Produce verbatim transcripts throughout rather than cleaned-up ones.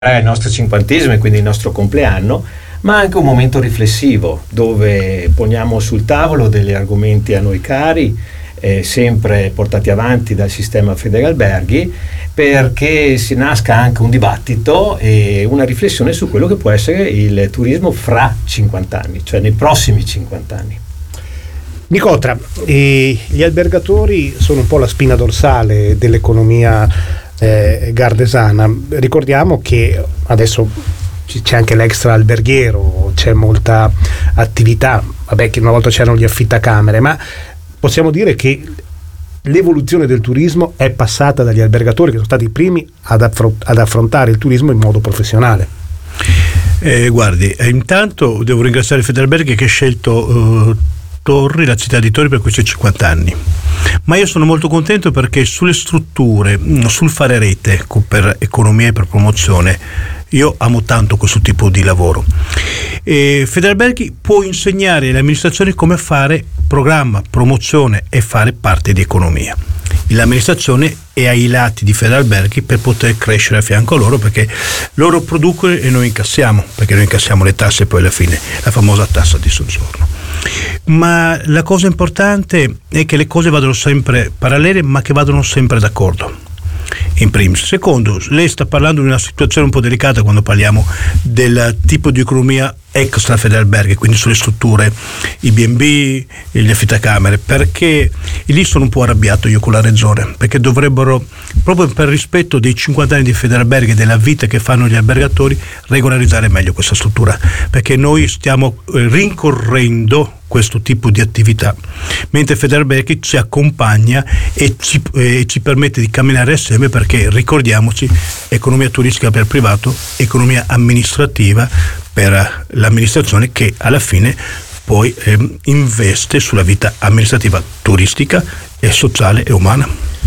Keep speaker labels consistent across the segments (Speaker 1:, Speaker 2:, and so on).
Speaker 1: È il nostro cinquantesimo e quindi il nostro compleanno, ma anche un momento riflessivo dove poniamo sul tavolo degli argomenti a noi cari, eh, sempre portati avanti dal sistema Federalberghi, perché si nasca anche un dibattito e una riflessione su quello che può essere il turismo fra cinquanta anni, cioè nei prossimi cinquanta anni.
Speaker 2: Nicotra, eh, gli albergatori sono un po' la spina dorsale dell'economia eh, gardesana. Ricordiamo che adesso c'è anche l'extra alberghiero, c'è molta attività, vabbè che una volta c'erano gli affittacamere, ma possiamo dire che l'evoluzione del turismo è passata dagli albergatori che sono stati i primi ad, affro- ad affrontare il turismo in modo professionale.
Speaker 3: Eh, guardi, eh, intanto devo ringraziare Federalberghi che ha scelto eh, Torri, la città di Torri, per questi cinquanta anni. Ma io sono molto contento perché sulle strutture, sul fare rete per economia e per promozione, io amo tanto questo tipo di lavoro. E Federalberghi può insegnare alle amministrazioni come fare programma, promozione e fare parte di economia. L'amministrazione è ai lati di Federalberghi per poter crescere a fianco a loro, perché loro producono e noi incassiamo, perché noi incassiamo le tasse poi alla fine, la famosa tassa di soggiorno. Ma la cosa importante è che le cose vadano sempre parallele, ma che vadano sempre d'accordo. In primis. Secondo, lei sta parlando di una situazione un po' delicata quando parliamo del tipo di economia extra Federalberghi, quindi sulle strutture, i bi e bi, gli affittacamere, perché lì sono un po' arrabbiato io con la regione, perché dovrebbero, proprio per rispetto dei cinquanta anni di Federalberghi e della vita che fanno gli albergatori, regolarizzare meglio questa struttura, perché noi stiamo rincorrendo questo tipo di attività, mentre Federalberghi ci accompagna e ci, eh, ci permette di camminare assieme, perché ricordiamoci, economia turistica per privato, economia amministrativa per l'amministrazione, che alla fine poi eh, investe sulla vita amministrativa, turistica e sociale e umana.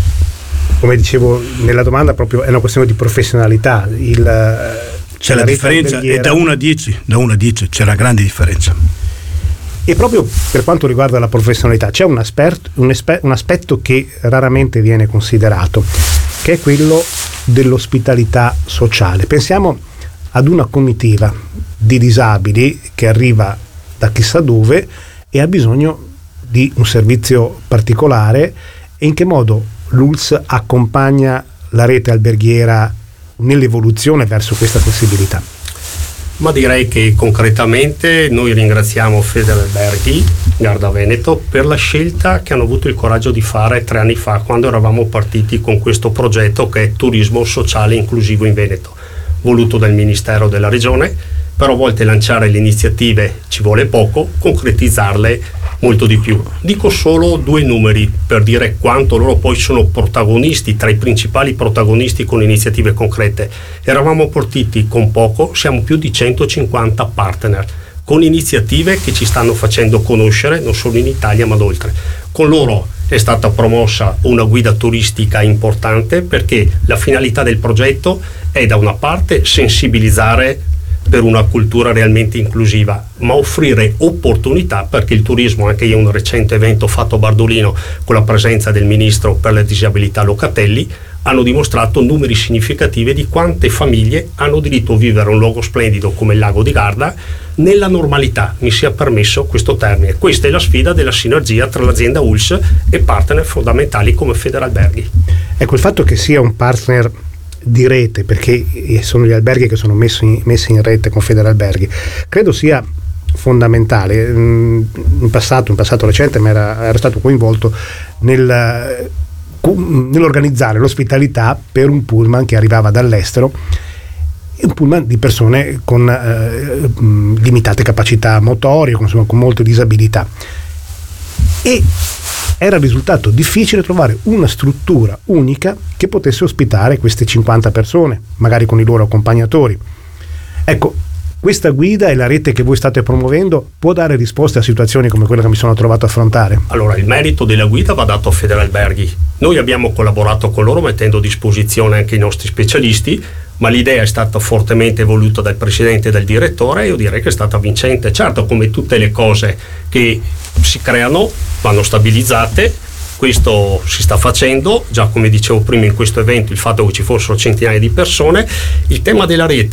Speaker 2: Come dicevo nella domanda, proprio è una questione di professionalità. Il,
Speaker 3: c'è la, la differenza, e da uno a dieci, da uno a dieci c'è una grande differenza.
Speaker 2: E proprio per quanto riguarda la professionalità c'è un, asper- un, espe- un aspetto che raramente viene considerato, che è quello dell'ospitalità sociale. Pensiamo ad una comitiva di disabili che arriva da chissà dove e ha bisogno di un servizio particolare, e in che modo l'U L S accompagna la rete alberghiera nell'evoluzione verso questa accessibilità?
Speaker 4: Ma direi che concretamente noi ringraziamo Federalberghi, Garda Veneto, per la scelta che hanno avuto il coraggio di fare tre anni fa, quando eravamo partiti con questo progetto che è Turismo Sociale Inclusivo in Veneto, voluto dal Ministero della Regione. Però a volte lanciare le iniziative ci vuole poco, concretizzarle molto di più. Dico solo due numeri per dire quanto loro poi sono protagonisti, tra i principali protagonisti con iniziative concrete. Eravamo partiti con poco, siamo più di centocinquanta partner, con iniziative che ci stanno facendo conoscere non solo in Italia ma d'oltre. Con loro è stata promossa una guida turistica importante, perché la finalità del progetto è da una parte sensibilizzare per una cultura realmente inclusiva, ma offrire opportunità, perché il turismo, anche io un recente evento fatto a Bardolino con la presenza del ministro per le disabilità Locatelli, hanno dimostrato numeri significativi di quante famiglie hanno diritto a vivere un luogo splendido come il lago di Garda nella normalità, mi sia permesso questo termine. Questa è la sfida della sinergia tra l'azienda U L S e partner fondamentali come Federalberghi.
Speaker 2: Ecco, il fatto che sia un partner di rete, perché sono gli alberghi che sono messi in, messi in rete con Federalberghi, credo sia fondamentale. In passato, in passato recente, ma era, era stato coinvolto nel, nell'organizzare l'ospitalità per un pullman che arrivava dall'estero, un pullman di persone con eh, limitate capacità motorie, con, con molte disabilità, e era risultato difficile trovare una struttura unica che potesse ospitare queste cinquanta persone, magari con i loro accompagnatori. Ecco, questa guida e la rete che voi state promuovendo può dare risposte a situazioni come quella che mi sono trovato a affrontare?
Speaker 4: Allora, il merito della guida va dato a Federalberghi. Noi abbiamo collaborato con loro mettendo a disposizione anche i nostri specialisti, ma l'idea è stata fortemente voluta dal presidente e dal direttore, e io direi che è stata vincente. Certo, come tutte le cose che si creano vanno stabilizzate, Questo si sta facendo, già come dicevo prima in questo evento, il fatto che ci fossero centinaia di persone. Il tema della rete